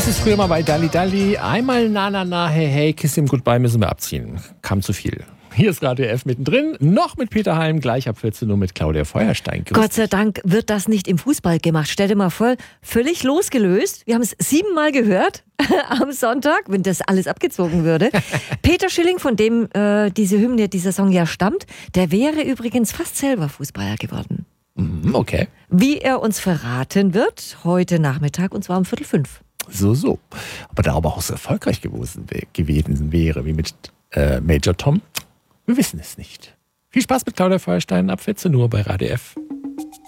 es früher mal bei Dalli Dalli. Einmal na na na, hey hey, Kiss him goodbye müssen wir abziehen. Kam zu viel. Hier ist Radio F mittendrin, noch mit Peter Halm, gleich ab 14 Uhr mit Claudia Feuerstein. Gott sei Dank wird das nicht im Fußball gemacht. Stell dir mal vor, völlig losgelöst. Wir haben es 7-mal gehört am Sonntag, wenn das alles abgezogen würde. Peter Schilling, von dem diese Hymne, dieser Song ja stammt, der wäre übrigens fast selber Fußballer geworden. Okay. Wie er uns verraten wird, heute Nachmittag, und zwar um 4:45. So. Aber da aber auch so erfolgreich gewesen wäre, wie mit Major Tom, wir wissen es nicht. Viel Spaß mit Claudia Feuerstein ab 14 Uhr bei Radio F.